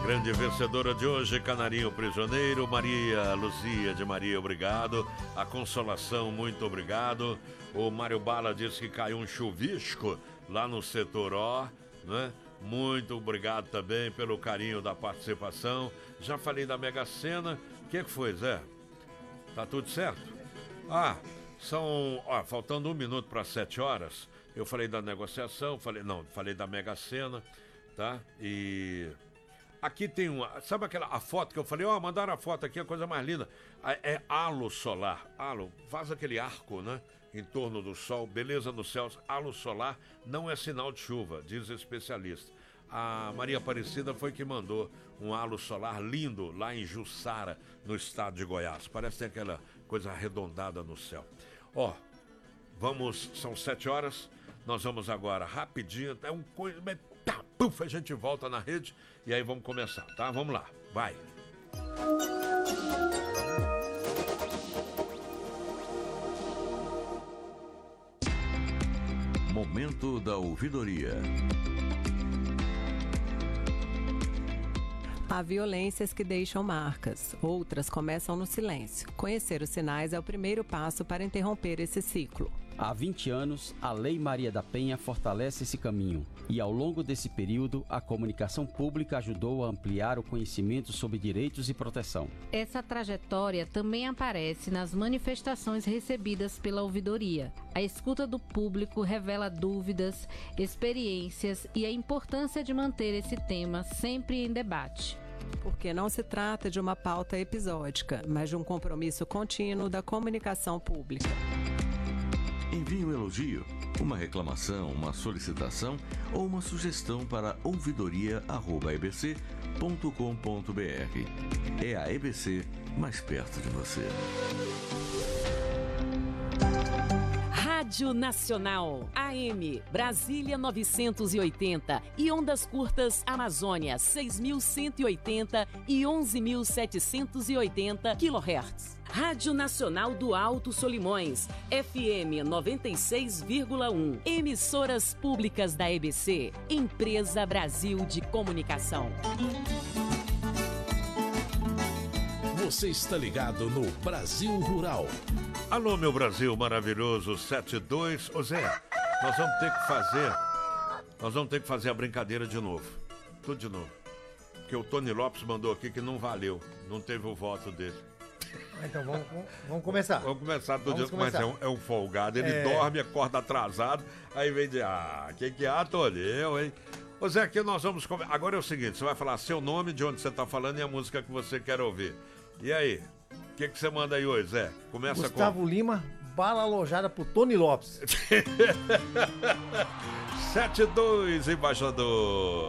grande vencedora de hoje, Canarinho Prisioneiro, Maria Luzia de Maria, obrigado. A Consolação, muito obrigado. O Mário Bala disse que caiu um chuvisco lá no setor O, né? Muito obrigado também pelo carinho da participação. Já falei da Mega Sena. O que foi, Zé? Tá tudo certo? Faltando 1 minuto para 7 horas. Eu falei da negociação, falei da Mega Sena, tá? E aqui tem sabe a foto que eu falei? Mandaram a foto aqui, a coisa mais linda. É halo solar. Halo, faz aquele arco, né? Em torno do sol, beleza nos céus. Halo solar não é sinal de chuva, diz o especialista. A Maria Aparecida foi que mandou um halo solar lindo lá em Jussara, no estado de Goiás. Parece que tem aquela coisa arredondada no céu. São 7 horas, nós vamos agora rapidinho, a gente volta na rede e aí vamos começar, tá? Vamos lá, vai. Momento da ouvidoria. Há violências que deixam marcas, outras começam no silêncio. Conhecer os sinais é o primeiro passo para interromper esse ciclo. Há 20 anos, a Lei Maria da Penha fortalece esse caminho e, ao longo desse período, a comunicação pública ajudou a ampliar o conhecimento sobre direitos e proteção. Essa trajetória também aparece nas manifestações recebidas pela ouvidoria. A escuta do público revela dúvidas, experiências e a importância de manter esse tema sempre em debate. Porque não se trata de uma pauta episódica, mas de um compromisso contínuo da comunicação pública. Envie um elogio, uma reclamação, uma solicitação ou uma sugestão para ouvidoria@ebc.com.br. É a EBC mais perto de você. Rádio Nacional, AM, Brasília 980 e ondas curtas Amazônia 6.180 e 11.780 kHz. Rádio Nacional do Alto Solimões, FM 96,1. Emissoras públicas da EBC, Empresa Brasil de Comunicação. Você está ligado no Brasil Rural. Alô, meu Brasil maravilhoso, 72. Ô Zé, nós vamos ter que fazer a brincadeira de novo. Tudo de novo. Porque o Tony Lopes mandou aqui que não valeu, não teve o voto dele. Então vamos começar. Vamos começar tudo dia, mas é um folgado. Ele dorme, acorda atrasado, aí vem de que atolheu, hein? Ô Zé, aqui nós vamos... Agora é o seguinte, você vai falar seu nome, de onde você tá falando e a música que você quer ouvir. E aí? O que você manda aí hoje, Zé? Começa Gustavo Lima, bala alojada pro Tony Lopes. 7-2, embaixador.